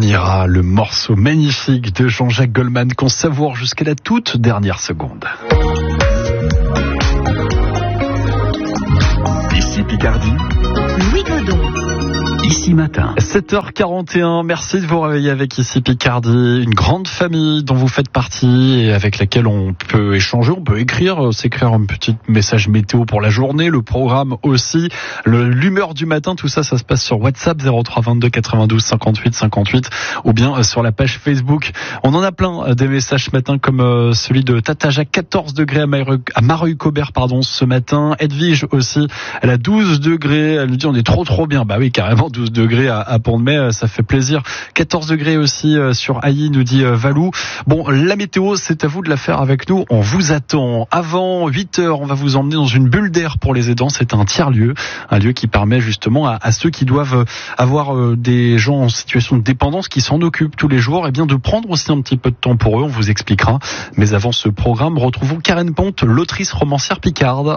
on ira, le morceau magnifique de Jean-Jacques Goldman qu'on savoure jusqu'à la toute dernière seconde. Ici Picardie, Louis Godon. Ici Matin. 7h41, merci de vous réveiller avec Ici Picardie, une grande famille dont vous faites partie et avec laquelle on peut échanger, on peut s'écrire un petit message météo pour la journée, le programme aussi, l'humeur du matin, tout ça, ça se passe sur WhatsApp 03 22 92 58 58 ou bien sur la page Facebook. On en a plein des messages ce matin comme celui de Tataja, 14 degrés à Mareuil-Cobert, ce matin. Edwige aussi, elle a 12 degrés, elle nous dit on est trop bien, bah oui, carrément 12 degrés à Pont-de-Mai, ça fait plaisir. 14 degrés aussi sur Ailly, nous dit Valou. Bon, la météo, c'est à vous de la faire avec nous. On vous attend. Avant 8h, on va vous emmener dans une bulle d'air pour les aidants. C'est un tiers-lieu, un lieu qui permet justement à ceux qui doivent avoir des gens en situation de dépendance qui s'en occupent tous les jours, et bien de prendre aussi un petit peu de temps pour eux. On vous expliquera. Mais avant ce programme, retrouvons Karen Ponte, l'autrice romancière picarde.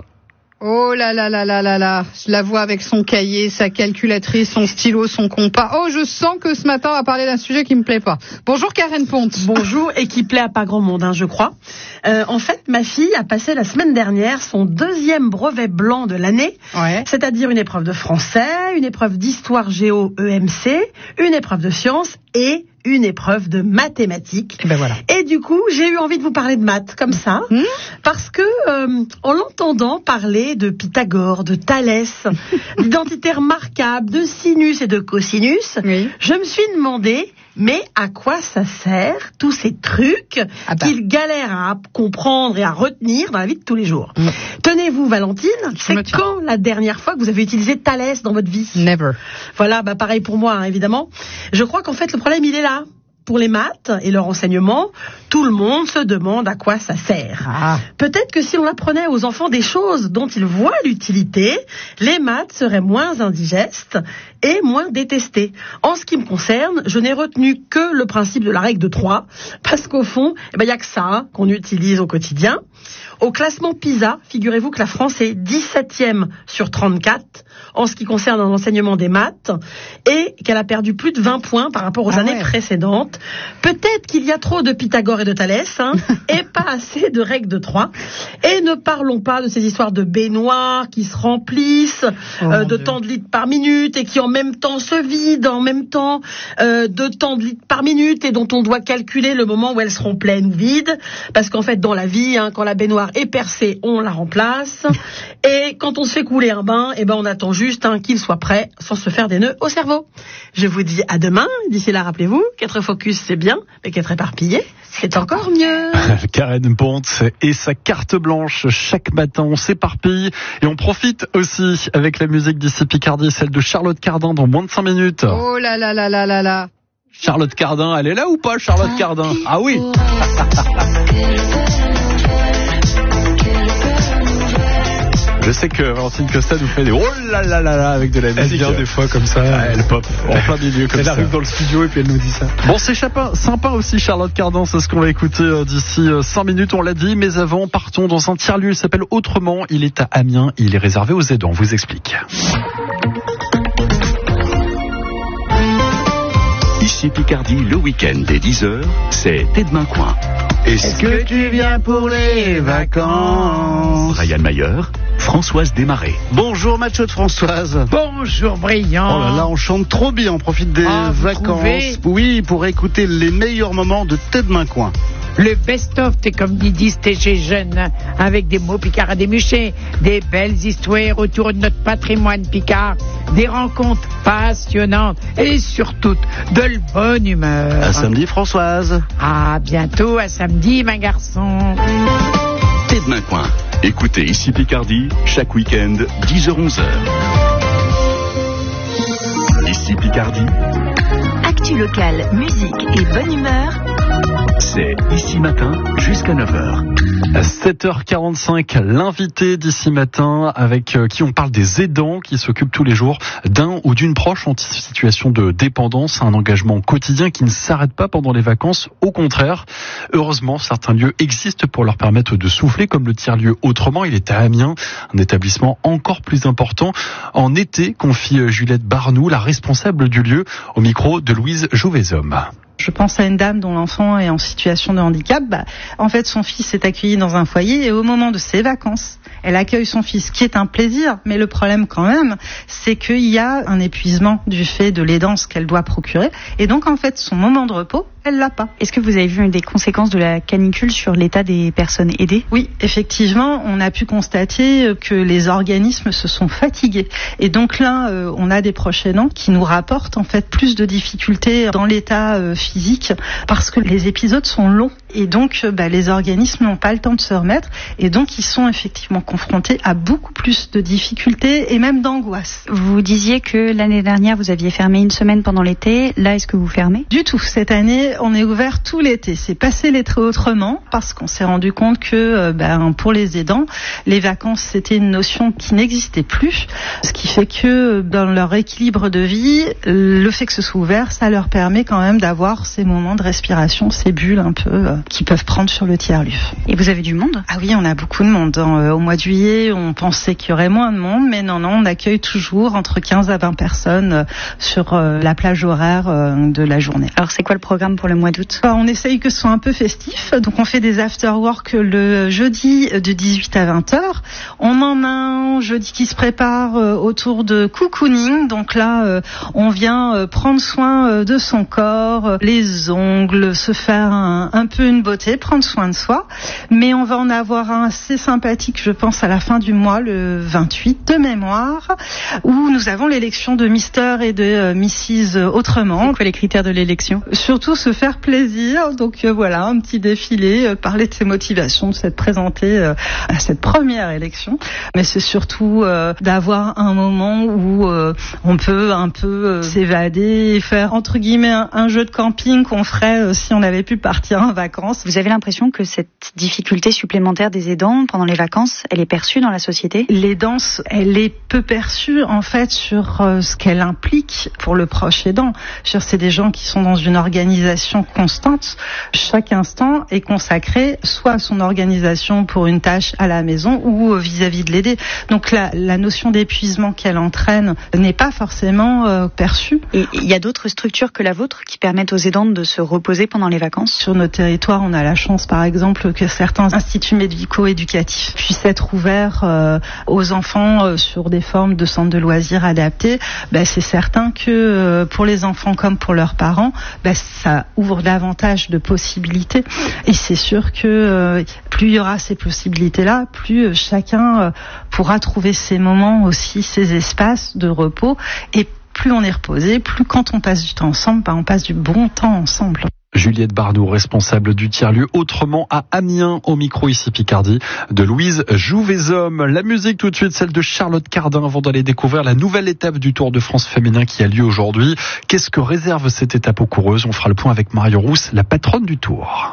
Oh là là là là là là, je la vois avec son cahier, sa calculatrice, son stylo, son compas. Oh, je sens que ce matin on va parler d'un sujet qui me plaît pas. Bonjour Karen Ponte. Bonjour, et qui plaît à pas grand monde, je crois. En fait, ma fille a passé la semaine dernière son 2e brevet blanc de l'année, c'est-à-dire une épreuve de français, une épreuve d'histoire géo EMC, une épreuve de sciences et une épreuve de mathématiques. Et ben voilà. Et du coup, j'ai eu envie de vous parler de maths comme ça, parce que en l'entendant parler de Pythagore, de Thalès, d'identités remarquables, de sinus et de cosinus, je me suis demandé, mais à quoi ça sert tous ces trucs qu'ils galèrent à comprendre et à retenir dans la vie de tous les jours? Tenez-vous, Valentine, c'est quand la dernière fois que vous avez utilisé Thalès dans votre vie? Never. Voilà, pareil pour moi, évidemment. Je crois qu'en fait, le problème, il est là. Pour les maths et leur enseignement, tout le monde se demande à quoi ça sert. Peut-être que si l'on apprenait aux enfants des choses dont ils voient l'utilité, les maths seraient moins indigestes et moins détestés. En ce qui me concerne, je n'ai retenu que le principe de la règle de 3, parce qu'au fond, il y a que ça qu'on utilise au quotidien. Au classement PISA, figurez-vous que la France est 17e sur 34 en ce qui concerne l'enseignement des maths et qu'elle a perdu plus de 20 points par rapport aux années précédentes. Peut-être qu'il y a trop de Pythagore et de Thalès et pas assez de règles de 3. Et ne parlons pas de ces histoires de baignoires qui se remplissent de temps de litres par minute et qui en même temps se vident, en même temps de temps de litres par minute et dont on doit calculer le moment où elles seront pleines ou vides. Parce qu'en fait, dans la vie, quand la baignoire est percée, on la remplace. Et quand on se fait couler un bain, on attend juste qu'il soit prêt sans se faire des nœuds au cerveau. Je vous dis à demain. D'ici là, rappelez-vous qu'être focus, c'est bien, mais qu'être éparpillé, c'est encore mieux. Karen Ponte et sa carte blanche. Chaque matin, on s'éparpille et on profite aussi avec la musique d'Ici Picardie, celle de Charlotte Cardin dans moins de 5 minutes. Oh là là là là là là. Charlotte Cardin, elle est là ou pas, Charlotte Cardin? Ah oui. Je sais que Valentine Costa nous fait des oh là là là là avec de la musique. Elle vient des fois comme ça. Elle pop en plein milieu comme ça. Elle arrive dans le studio et puis elle nous dit ça. Bon, c'est sympa aussi Charlotte Cardin, c'est ce qu'on va écouter d'ici 5 minutes, on l'a dit. Mais avant, partons dans un tiers-lieu, il s'appelle Autrement. Il est à Amiens, il est réservé aux aidants. On vous explique. Ici Picardie, le week-end dès 10h, c'est Tête Main Coin. Est-ce que tu viens pour les vacances? Ryan Mayer, Françoise Desmarais. Bonjour Macho de Françoise. Bonjour Brillant. Oh là là, on chante trop bien, on profite des vacances. Oui, pour écouter les meilleurs moments de Tête Main Coin. Le best-of, t'es comme disent tes jeunes, avec des mots picards à démucher, des belles histoires autour de notre patrimoine picard, des rencontres passionnantes et surtout de la bonne humeur. À samedi Françoise. À bientôt, à samedi ma garçon. Tête Main Coin. Écoutez Ici Picardie, chaque week-end, 10h-11h. Ici Picardie. Actu locale, musique et bonne humeur C'est Ici Matin jusqu'à 9h. 7h45, l'invité d'Ici Matin avec qui on parle des aidants qui s'occupent tous les jours d'un ou d'une proche en situation de dépendance, un engagement quotidien qui ne s'arrête pas pendant les vacances, au contraire. Heureusement, certains lieux existent pour leur permettre de souffler, comme le tiers-lieu Autrement, il est à Amiens, un établissement encore plus important. En été, confie Juliette Barnou, la responsable du lieu, au micro de Louise Jouvezhomme. Je pense à une dame dont l'enfant est en situation de handicap. En fait, son fils est accueilli dans un foyer et au moment de ses vacances, elle accueille son fils, qui est un plaisir. Mais le problème quand même, c'est qu'il y a un épuisement du fait de l'aidance qu'elle doit procurer. Et donc, en fait, son moment de repos, elle l'a pas. Est-ce que vous avez vu des conséquences de la canicule sur l'état des personnes aidées ? Oui, effectivement, on a pu constater que les organismes se sont fatigués. Et donc là, on a des proches aidants qui nous rapportent en fait plus de difficultés dans l'état physique parce que les épisodes sont longs. Et donc, les organismes n'ont pas le temps de se remettre. Et donc, ils sont effectivement confrontés à beaucoup plus de difficultés et même d'angoisse. Vous disiez que l'année dernière, vous aviez fermé une semaine pendant l'été. Là, est-ce que vous fermez ? Du tout. Cette année, on est ouvert tout l'été. C'est passé l'été autrement parce qu'on s'est rendu compte que pour les aidants, les vacances, c'était une notion qui n'existait plus. Ce qui fait que dans leur équilibre de vie, le fait que ce soit ouvert, ça leur permet quand même d'avoir ces moments de respiration, ces bulles un peu qu'ils peuvent prendre sur le tiers-lieu. Et vous avez du monde ? Ah oui, on a beaucoup de monde. Au mois de juillet, on pensait qu'il y aurait moins de monde, mais non, on accueille toujours entre 15 à 20 personnes sur la plage horaire de la journée. Alors c'est quoi le programme pour le mois d'août ? On essaye que ce soit un peu festif, donc on fait des after-work le jeudi de 18 à 20h. On en a un jeudi qui se prépare autour de cocooning, donc là on vient prendre soin de son corps, les ongles, se faire un peu une beauté, prendre soin de soi. Mais on va en avoir un assez sympathique, je pense, à la fin du mois, le 28 de mémoire, où nous avons l'élection de Mr et de Mrs Autrement. C'est quoi les critères de l'élection ? Surtout se faire plaisir, donc voilà, un petit défilé, parler de ses motivations, de s'être présenté à cette première élection. Mais c'est surtout d'avoir un moment où on peut un peu s'évader et faire entre guillemets un jeu de camping qu'on ferait si on avait pu partir en vacances. Vous avez l'impression que cette difficulté supplémentaire des aidants pendant les vacances, elle est perçue dans la société ? L'aidance, elle est peu perçue en fait sur ce qu'elle implique pour le proche aidant. C'est des gens qui sont dans une organisation constante. Chaque instant est consacré soit à son organisation pour une tâche à la maison ou vis-à-vis de l'aider. Donc la notion d'épuisement qu'elle entraîne n'est pas forcément perçue. Et il y a d'autres structures que la vôtre qui permettent aux aidants de se reposer pendant les vacances ? Sur notre territoire, on a la chance par exemple que certains instituts médico-éducatifs puissent être ouverts aux enfants sur des formes de centres de loisirs adaptés. C'est certain que pour les enfants comme pour leurs parents, ça ouvre davantage de possibilités. Et c'est sûr que plus il y aura ces possibilités-là, plus chacun pourra trouver ses moments aussi, ses espaces de repos. Et plus on est reposé, plus quand on passe du temps ensemble, on passe du bon temps ensemble. Juliette Barnou, responsable du tiers-lieu Autrement à Amiens, au micro ici Picardie, de Louise Jouvezhomme. La musique tout de suite, celle de Charlotte Cardin, avant d'aller découvrir la nouvelle étape du Tour de France féminin qui a lieu aujourd'hui. Qu'est-ce que réserve cette étape aux coureuses ? On fera le point avec Marion Rousse, la patronne du Tour.